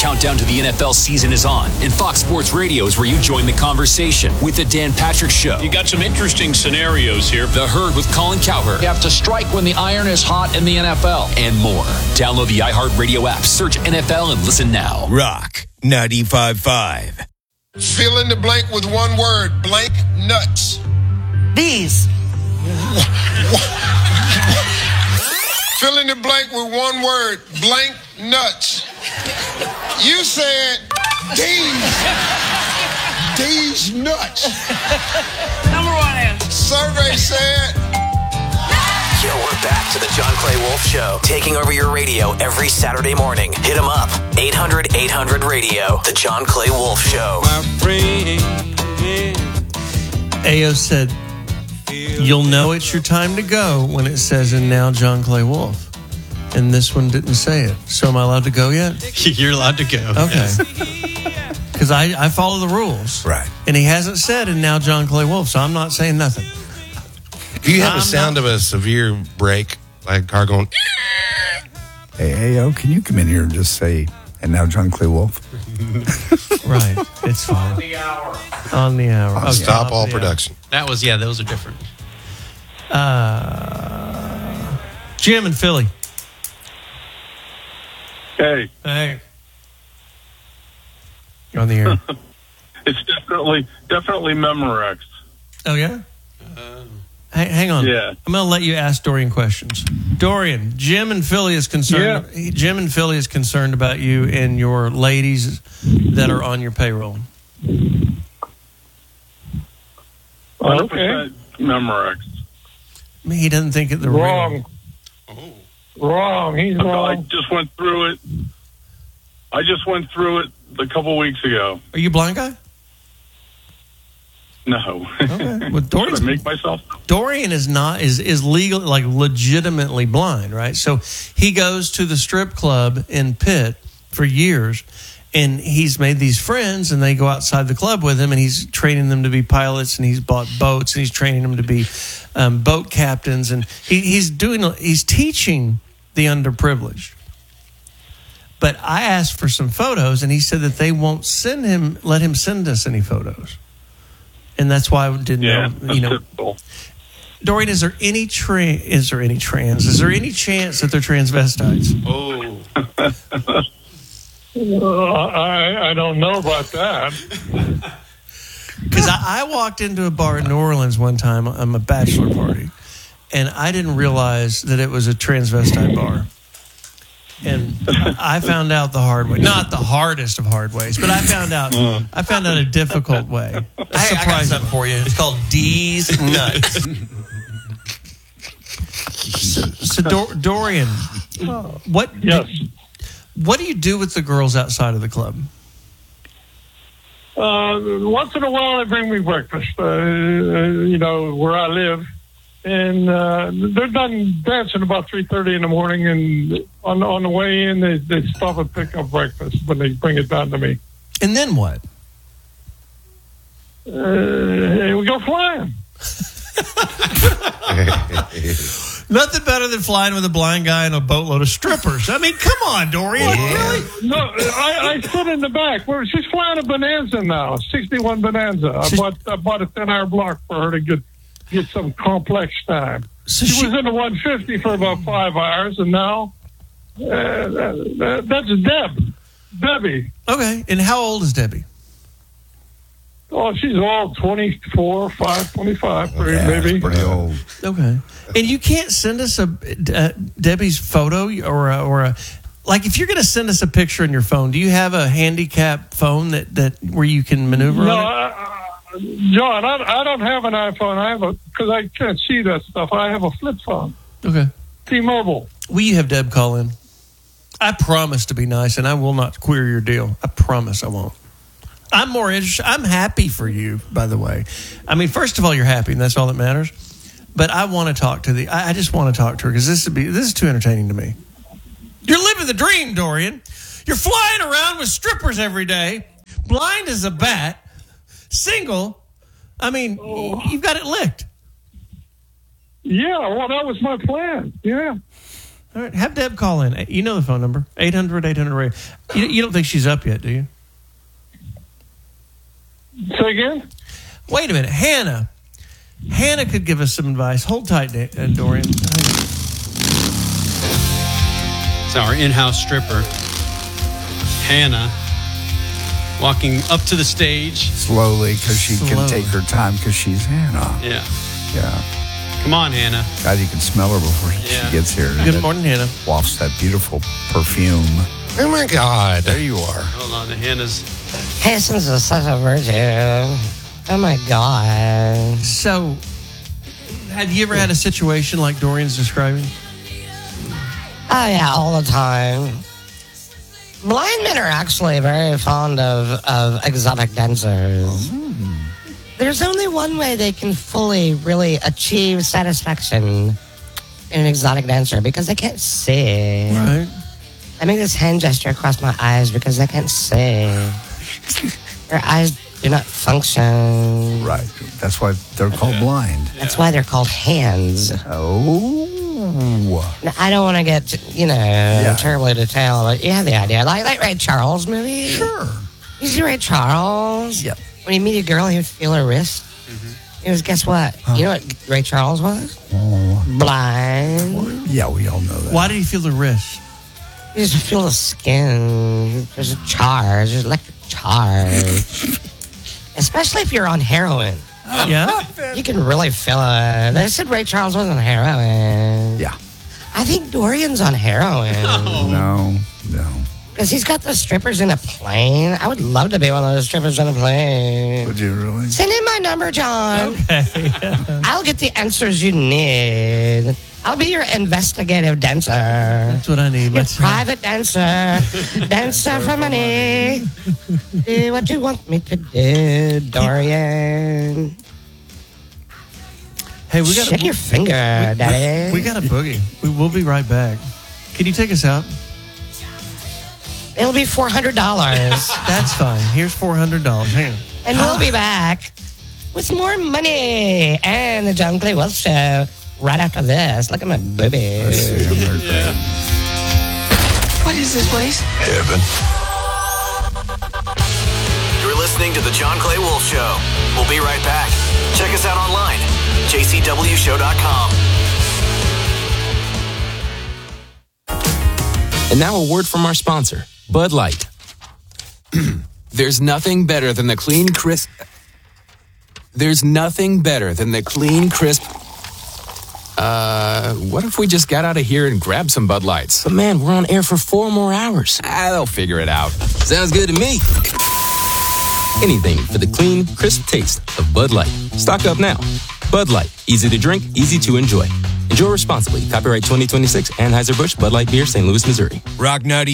countdown to the NFL season is on, and Fox Sports Radio is where you join the conversation with the Dan Patrick Show. You got some interesting scenarios here. The Herd with Colin Cowherd. You have to strike when the iron is hot in the NFL. And more. Download the iHeartRadio app, search NFL, and listen now. Rock 95.5. Fill in the blank with one word. Blank nuts. Bees. Fill in the blank with one word. Blank nuts. You said these nuts. Number one answer. Survey said. Yo, we're back to the John Clay Wolf Show, taking over your radio every Saturday morning. Hit them up, 800-800-RADIO, the John Clay Wolf Show. Ayo said, you'll know it's your time to go when it says, and now John Clay Wolf. And this one didn't say it. So am I allowed to go yet? You're allowed to go. Okay. Because I follow the rules. Right. And he hasn't said, and now John Clay Wolf, so I'm not saying nothing. Do you have a sound of a severe brake, like a car going? Hey, Ayo, can you come in here and just say, and now John Clay Wolf? Right. It's fine. On the hour. On the hour. Okay. Stop all production. That was, yeah, those are different. Jim in Philly. Hey. Hey. You're on the air. It's definitely Memorex. Oh, yeah? Hang on. Yeah. I'm going to let you ask Dorian questions. Dorian, Jim in Philly is concerned. Yeah. Jim in Philly is concerned about you and your ladies that are on your payroll. 100% Memorex. He doesn't think it the Wrong. real. Wrong. He's wrong. I just went through it a couple weeks ago. Are you a blind guy? No. Okay. Well, Dorian's, Should I make myself? Dorian is legal, like legitimately blind, right? So he goes to the strip club in Pitt for years, and he's made these friends, and they go outside the club with him, and he's training them to be pilots, and he's bought boats, and he's training them to be boat captains, and he's teaching the underprivileged. But I asked for some photos, and he said that they won't let him send us any photos. And that's why I didn't know. Typical. Dorian, is there any chance that they're transvestites? Oh. I don't know about that. Because I walked into a bar in New Orleans one time on a bachelor party, and I didn't realize that it was a transvestite bar. And I found out the hard way. Not the hardest of hard ways, but I found out a difficult way. I got something for you. It's called D's Nuts. So Dorian, what do you do with the girls outside of the club? Once in a while, they bring me breakfast, where I live. And they're done dancing about 3:30 in the morning, and on the way in, they stop and pick up breakfast when they bring it down to me. And then what? We go flying. Nothing better than flying with a blind guy and a boatload of strippers. I mean, come on, Dorian. Really? No, I sit in the back. She's flying a Bonanza now, 61 Bonanza. I bought a 10-hour block for her to get some complex time. So she was in the 150 for about 5 hours, and now that's Debbie. Okay, and how old is Debbie? Oh, she's all 24, 25, maybe. Pretty old. Okay, and you can't send us Debbie's photo or a like if you're going to send us a picture on your phone. Do you have a handicap phone that where you can maneuver? No, on it? John, I don't have an iPhone. Because I can't see that stuff. I have a flip phone. Okay. T-Mobile. Will you have Deb call in? I promise to be nice, and I will not queer your deal. I promise I won't. I'm more interested. I'm happy for you, by the way. I mean, first of all, you're happy, and that's all that matters. But I want to talk to I just want to talk to her because this is too entertaining to me. You're living the dream, Dorian. You're flying around with strippers every day, blind as a bat. Single, I mean, you've got it licked. Yeah, well, that was my plan. Yeah. All right, have Deb call in. You know the phone number, 800-800-RADIO. You don't think she's up yet, do you? Say again? Wait a minute. Hannah could give us some advice. Hold tight, Dorian. It's our in-house stripper, Hannah, walking up to the stage. Slowly, because she can take her time because she's Hannah. Yeah. Yeah. Come on, Hannah. God, you can smell her before she gets here. Good morning, Hannah. Wafts that beautiful perfume. Oh, my God. There you are. Hold on, Hannah's... Patience is such a virtue. Oh, my God. So, have you ever had a situation like Dorian's describing? Oh, yeah, all the time. Blind men are actually very fond of exotic dancers. There's only one way they can fully, really achieve satisfaction in an exotic dancer, because they can't see. Right. I make this hand gesture across my eyes because I can't see. Their eyes do not function. Right. That's why they're called blind. That's why they're called hands. Oh. Now, I don't want to get, terribly detailed, but you have the idea. Like Ray Charles movie? Sure. You see Ray Charles? Yep. When you meet a girl, he would feel her wrist. It was, guess what? Huh. You know what Ray Charles was? Oh. Blind. Yeah, we all know that. Why did he feel the wrist? You just feel the skin. There's a charge. There's electric charge. Especially if you're on heroin. Yeah? You can really feel it. They said Ray Charles was on heroin. Yeah. I think Dorian's on heroin. No. Because he's got the strippers in a plane. I would love to be one of those strippers in a plane. Would you really? Send in my number, John. Okay. I'll get the answers you need. I'll be your investigative dancer. That's what I need. Your private dancer. Dancer for money. Do what you want me to do, Dorian. Hey, we got Shake your finger, Daddy. We got a boogie. We'll be right back. Can you take us out? It'll be $400. That's fine. Here's $400. Hang on. And we'll be back with more money and the John Clay Wolf Show right after this. Look at my boobies. What is this place? Heaven. You're listening to the John Clay Wolf Show. We'll be right back. Check us out online, jcwshow.com. And now a word from our sponsor, Bud Light. There's nothing better than the clean, crisp... What if we just got out of here and grabbed some Bud Lights? But man, we're on air for 4 more hours. They'll figure it out. Sounds good to me. Anything for the clean, crisp taste of Bud Light. Stock up now. Bud Light. Easy to drink, easy to enjoy. Enjoy responsibly. Copyright 2026, Anheuser-Busch, Bud Light Beer, St. Louis, Missouri. Rock 90.